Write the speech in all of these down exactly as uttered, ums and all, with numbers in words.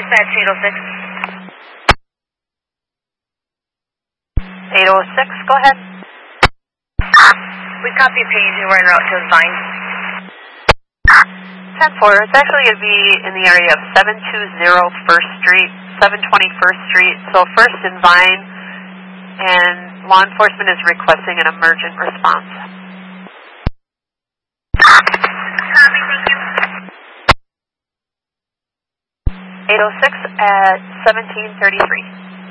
Dispatch eight oh six. eight oh six, go ahead. We copy page and we're en route to Vine. ten four, it's actually going to be in the area of seven two zero First Street, seven twenty First Street, so First and Vine, and law enforcement is requesting an emergent response. Copy, thank you. eight oh six at seventeen thirty-three.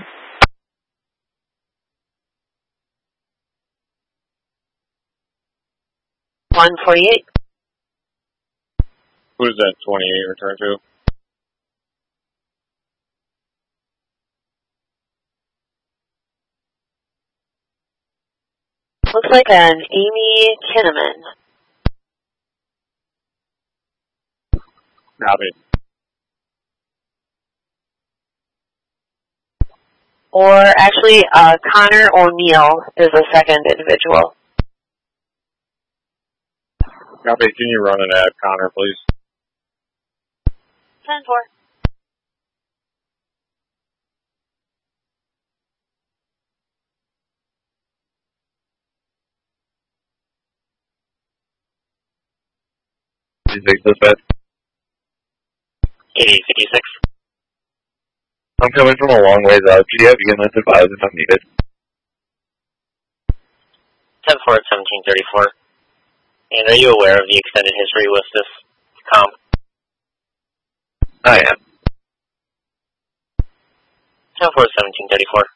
one forty-eight. Who does that twenty-eight return to? Looks like an Amy Kinnaman. Copy. Or actually, uh, Connor O'Neill is a second individual. Copy. Can you run an ad, Connor, please? ten four. Dispatch. eighty fifty-six. I'm coming from a long ways out. Could you have units advised if I'm needed? ten four at seventeen thirty-four. And are you aware of the extended history with this comp? I am. ten four at seventeen thirty-four.